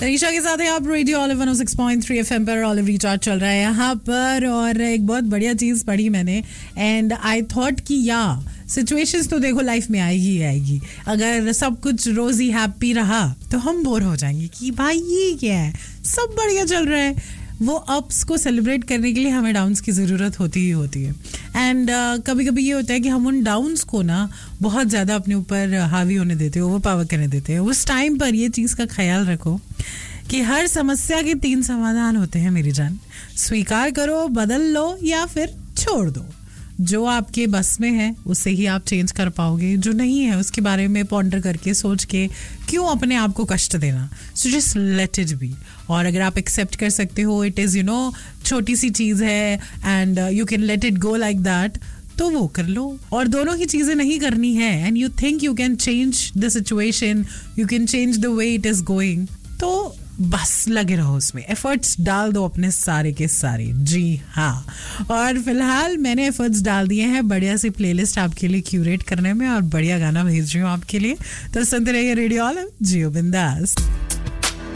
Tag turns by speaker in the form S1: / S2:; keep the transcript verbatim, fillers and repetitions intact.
S1: तनीषा के साथ है आप रेडियो ऑलिव वन ओ सिक्स पॉइंट थ्री एफएम पर ऑलिव रिचार्ज चल रहा है यहाँ पर. और एक बहुत बढ़िया चीज़ पढ़ी मैंने एंड आई थॉट कि या सिचुएशंस तो देखो लाइफ में आएगी ही आएगी. अगर सब कुछ रोजी हैप्पी रहा तो हम बोर हो जाएंगे कि भाई ये क्या है, सब बढ़िया चल रहा है. वो अप्स को सेलिब्रेट करने के लिए हमें डाउन्स की ज़रूरत होती ही होती है. एंड uh, कभी कभी ये होता है कि हम उन डाउन्स को ना बहुत ज़्यादा अपने ऊपर हावी होने देते हैं, ओवर पावर करने देते हैं. उस टाइम पर ये चीज़ का ख्याल रखो कि हर समस्या के तीन समाधान होते हैं मेरी जान. स्वीकार करो, बदल लो या फिर छोड़ दो. जो आपके बस में है उससे ही आप चेंज कर पाओगे, जो नहीं है उसके बारे में पॉन्डर करके सोच के क्यों अपने आप को कष्ट देना. So just let it be. और अगर आप एक्सेप्ट कर सकते हो इट इज़ यू नो छोटी सी चीज़ है and you can let it go like that, तो वो कर लो. और दोनों ही चीज़ें नहीं करनी है and you think you can change the situation, you can change the way it is going, तो बस लगे रहो उसमें, एफर्ट्स डाल दो अपने सारे के सारे. जी हाँ. और फिलहाल मैंने एफर्ट्स डाल दिए हैं बढ़िया सी प्लेलिस्ट आपके लिए क्यूरेट करने में और बढ़िया गाना भेज रही हूँ आपके लिए. तो सुनते रहिए रेडियो ऑलिव, जियो बिंदास.